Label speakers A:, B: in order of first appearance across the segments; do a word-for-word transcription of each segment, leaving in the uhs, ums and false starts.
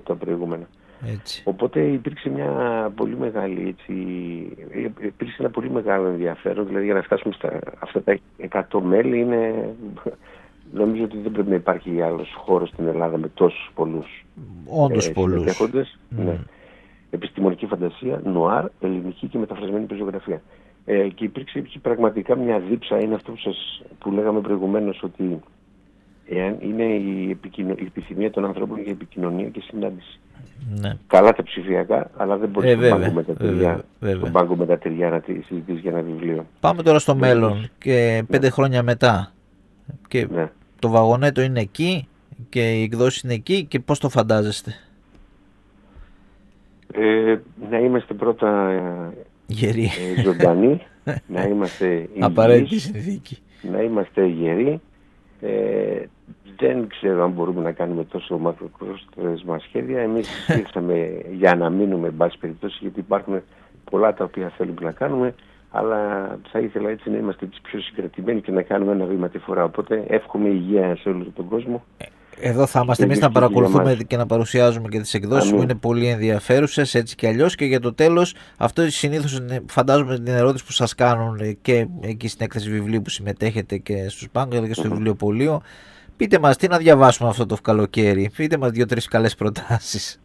A: από τα προηγούμενα.
B: Έτσι.
A: Οπότε υπήρξε μια πολύ μεγάλη, έτσι, υπήρξε ένα πολύ μεγάλο ενδιαφέρον, δηλαδή για να φτάσουμε στα αυτά τα εκατό μέλη είναι, νομίζω ότι δεν πρέπει να υπάρχει άλλος χώρος στην Ελλάδα με τόσους πολλούς
B: Όντως
A: ε,
B: πολλούς
A: συμμετέχοντες.
B: Mm.
A: Ναι. Επιστημονική φαντασία, νουάρ, ελληνική και μεταφρασμένη πεζογραφία. Ε, και υπήρξε πραγματικά μια δίψα, είναι αυτό που, σας, που λέγαμε προηγουμένως, ότι εάν είναι η, επικοινω... η επιθυμία των ανθρώπων για επικοινωνία και συνάντηση.
B: Ναι.
A: Καλά τα ψηφιακά, αλλά δεν μπορεί
B: ε,
A: στον, πάγκο με τα τυριά, στον πάγκο με τα τυριά να συζητήσει για ένα βιβλίο.
B: Πάμε τώρα στο Βέβαια. μέλλον και πέντε ναι. χρόνια μετά. Και ναι. το Βαγονέτο είναι εκεί και οι εκδόσεις είναι εκεί και πώς το φαντάζεστε?
A: Ε, να είμαστε πρώτα
B: γεροί,
A: ε, ζωντανοί, να είμαστε
B: απαραίτητη συνθήκη,
A: να είμαστε γεροί. Ε, δεν ξέρω αν μπορούμε να κάνουμε τόσο μακροπρόθεσμα σχέδια. Εμείς ήρθαμε για να μείνουμε, εν πάση περιπτώσει, γιατί υπάρχουν πολλά τα οποία θέλουμε να κάνουμε, αλλά θα ήθελα έτσι να είμαστε πιο συγκρατημένοι και να κάνουμε ένα βήμα τη φορά. Οπότε εύχομαι υγεία σε όλο τον κόσμο.
B: Εδώ θα είμαστε εμείς να παρακολουθούμε και να παρουσιάζουμε και τις εκδόσεις που είναι πολύ ενδιαφέρουσες έτσι και αλλιώς. Και για το τέλος, αυτό συνήθως φαντάζομαι την ερώτηση που σας κάνουν και εκεί στην έκθεση βιβλίου που συμμετέχετε και στους πάγκους αλλά και στο mm-hmm. βιβλιοπωλείο. Πείτε μας τι να διαβάσουμε αυτό το καλοκαίρι. Πείτε μας δύο-τρεις καλές προτάσεις.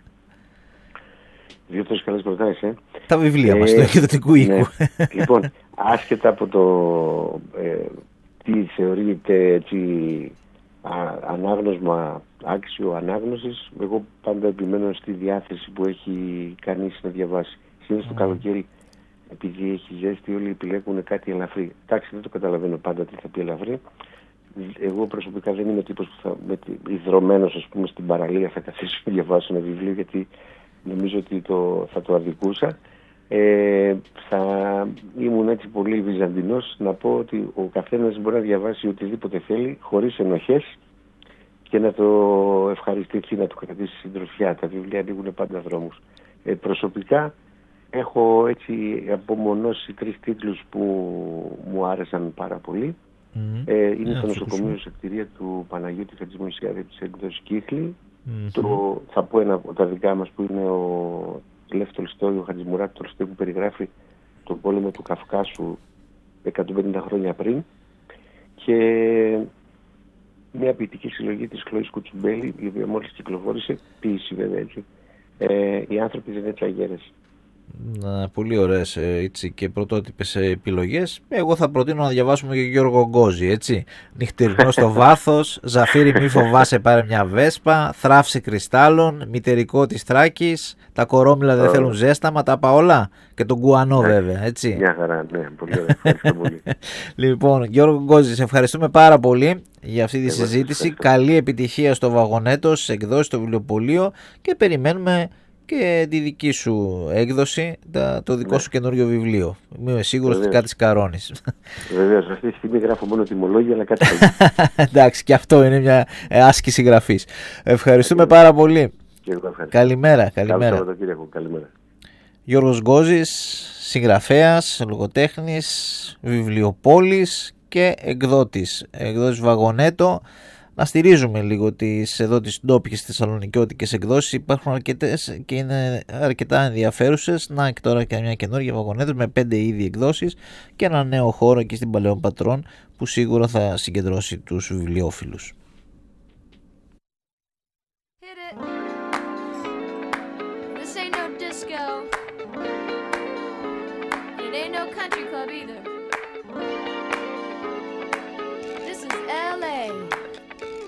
A: Δύο-τρεις καλές προτάσεις, ε.
B: Τα βιβλία ε, μας, του εκδοτικού οίκου.
A: Ναι. Λοιπόν, άσχετα από το ε, τι θεωρείται έτσι α, ανάγνωσμα, άξιο ανάγνωσης, εγώ πάντα επιμένω στη διάθεση που έχει κανείς να διαβάσει. Συνήθως mm. το καλοκαίρι, επειδή έχει ζέστη, όλοι επιλέγουν κάτι ελαφρύ. Εντάξει, δεν το καταλαβαίνω πάντα τι θα πει ελαφρύ. Εγώ προσωπικά δεν είμαι ο τύπος που θα, με, ιδρωμένος ας πούμε στην παραλία θα καθίσω να διαβάσω ένα βιβλίο, γιατί νομίζω ότι το, θα το αδικούσα. Ε, θα ήμουν έτσι πολύ βυζαντινός να πω ότι ο καθένας μπορεί να διαβάσει οτιδήποτε θέλει χωρίς ενοχές και να το ευχαριστηθεί, να το κρατήσει συντροφιά. Τα βιβλία ανοίγουν πάντα δρόμους. Ε, προσωπικά έχω έτσι απομονώσει τρεις τίτλους που μου άρεσαν πάρα πολύ. Mm-hmm. Ε, είναι yeah, το νοσοκομείο σε κτηρία του Παναγιώτη Χατζημοϊσιάδη της έκδοσης Κύχλη. Mm-hmm. Το, θα πω ένα από τα δικά μας που είναι ο Λεφ Τολστόι, ο Χατζημουράτ Τολστόι, που περιγράφει τον πόλεμο του Καυκάσου εκατόν πενήντα χρόνια πριν, και μια ποιητική συλλογή της Χλώης Κουτσουμπέλη, η οποία μόλις κυκλοφόρησε, ποίηση βέβαια έτσι, ε, οι άνθρωποι δεν είναι τσαγέρες.
B: Πολύ ωραίες έτσι, και πρωτότυπες επιλογές. Εγώ θα προτείνω να διαβάσουμε και Γιώργο Γκόζη, έτσι. Νυχτερινό στο βάθος, Ζαφύρι μη φοβάσαι πάρε μια βέσπα, Θράψη κρυστάλλων, Μητερικό της Θράκης, Τα κορόμιλα δεν θέλουν ζέσταμα, τα είπα όλα. Και τον Κουανό βέβαια, έτσι.
A: Μια χαρά, ναι, πολύ ωραία, ευχαριστώ πολύ.
B: Λοιπόν, Γιώργο Γκόζη, σε ευχαριστούμε πάρα πολύ για αυτή τη συζήτηση. Καλή επιτυχία στο Βαγονέτο, στις εκδόσεις, στο βιβλιοπωλείο, και περιμένουμε και τη δική σου έκδοση, το δικό ναι. σου καινούριο βιβλίο. Είμαι σίγουρος ότι κάτι σκαρώνεις.
A: Βεβαίως, αυτή τη στιγμή γράφω μόνο τιμολόγια, αλλά κάτι
B: εντάξει, και αυτό είναι μια άσκηση γραφής. Ευχαριστούμε πάρα πολύ. Καλημέρα, καλημέρα.
A: Καλημέρα.
B: Γιώργος Γκόζης, συγγραφέας, λογοτέχνης, βιβλιοπόλης και εκδότης. Εκδότης Βαγονέτο. Να στηρίζουμε λίγο τις εδώ τις ντόπιες θεσσαλονικιώτικες εκδόσεις. Υπάρχουν αρκετές και είναι αρκετά ενδιαφέρουσες. Να και τώρα και μια καινούργια Βαγονέτος με πέντε ήδη εκδόσεις και ένα νέο χώρο εκεί στην Παλαιών Πατρών που σίγουρα θα συγκεντρώσει τους βιβλιόφιλους. It ain't no country club either.